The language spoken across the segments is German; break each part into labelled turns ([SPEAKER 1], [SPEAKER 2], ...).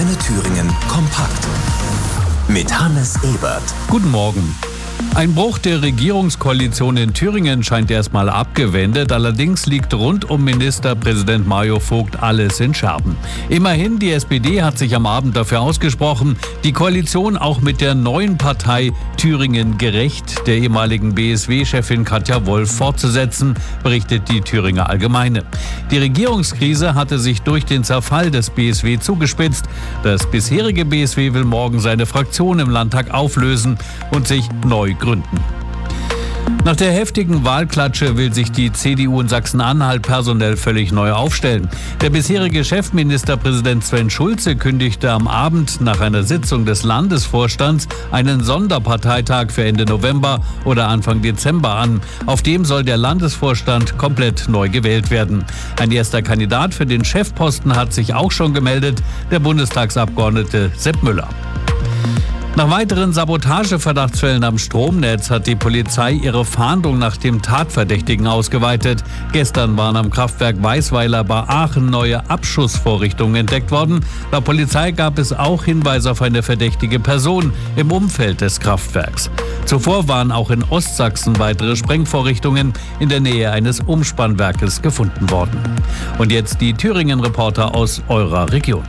[SPEAKER 1] Antenne Thüringen kompakt. Mit Hannes Ebert.
[SPEAKER 2] Guten Morgen. Ein Bruch der Regierungskoalition in Thüringen scheint erstmal abgewendet. Allerdings liegt rund um Ministerpräsident Mario Vogt alles in Scherben. Immerhin, die SPD hat sich am Abend dafür ausgesprochen, die Koalition auch mit der neuen Partei Thüringen gerecht, der ehemaligen BSW-Chefin Katja Wolf, fortzusetzen, berichtet die Thüringer Allgemeine. Die Regierungskrise hatte sich durch den Zerfall des BSW zugespitzt. Das bisherige BSW will morgen seine Fraktion im Landtag auflösen und sich neu gründen. Nach der heftigen Wahlklatsche will sich die CDU in Sachsen-Anhalt personell völlig neu aufstellen. Der bisherige Chefministerpräsident Sven Schulze kündigte am Abend nach einer Sitzung des Landesvorstands einen Sonderparteitag für Ende November oder Anfang Dezember an. Auf dem soll der Landesvorstand komplett neu gewählt werden. Ein erster Kandidat für den Chefposten hat sich auch schon gemeldet, der Bundestagsabgeordnete Sepp Müller. Nach weiteren Sabotageverdachtsfällen am Stromnetz hat die Polizei ihre Fahndung nach dem Tatverdächtigen ausgeweitet. Gestern waren am Kraftwerk Weißweiler bei Aachen neue Abschussvorrichtungen entdeckt worden. Laut Polizei gab es auch Hinweise auf eine verdächtige Person im Umfeld des Kraftwerks. Zuvor waren auch in Ostsachsen weitere Sprengvorrichtungen in der Nähe eines Umspannwerkes gefunden worden. Und jetzt die Thüringen-Reporter aus eurer Region.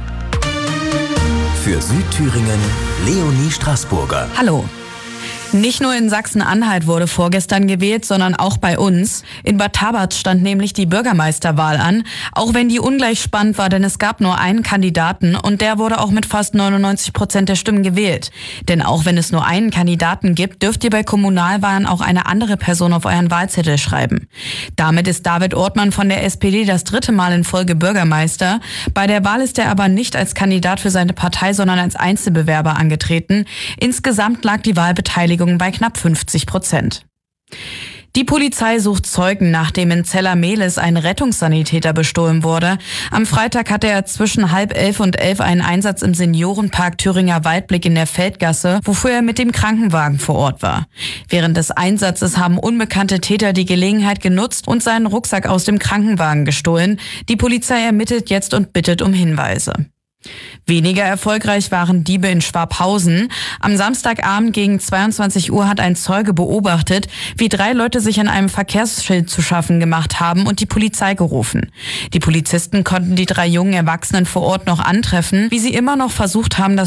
[SPEAKER 1] Für Südthüringen Leonie Straßburger.
[SPEAKER 3] Hallo. Nicht nur in Sachsen-Anhalt wurde vorgestern gewählt, sondern auch bei uns. In Bad Tabarz stand nämlich die Bürgermeisterwahl an, auch wenn die ungleich spannend war, denn es gab nur einen Kandidaten und der wurde auch mit fast 99% der Stimmen gewählt. Denn auch wenn es nur einen Kandidaten gibt, dürft ihr bei Kommunalwahlen auch eine andere Person auf euren Wahlzettel schreiben. Damit ist David Ortmann von der SPD das 3. Mal in Folge Bürgermeister. Bei der Wahl ist er aber nicht als Kandidat für seine Partei, sondern als Einzelbewerber angetreten. Insgesamt lag die Wahlbeteiligung bei knapp 50%. Die Polizei sucht Zeugen, nachdem in Zella-Mehlis ein Rettungssanitäter bestohlen wurde. Am Freitag hatte er zwischen 10:30 und 11 einen Einsatz im Seniorenpark Thüringer Waldblick in der Feldgasse, wofür er mit dem Krankenwagen vor Ort war. Während des Einsatzes haben unbekannte Täter die Gelegenheit genutzt und seinen Rucksack aus dem Krankenwagen gestohlen. Die Polizei ermittelt jetzt und bittet um Hinweise. Weniger erfolgreich waren Diebe in Schwabhausen. Am Samstagabend gegen 22 Uhr hat ein Zeuge beobachtet, wie 3 Leute sich an einem Verkehrsschild zu schaffen gemacht haben und die Polizei gerufen. Die Polizisten konnten die 3 jungen Erwachsenen vor Ort noch antreffen, wie sie immer noch versucht haben, das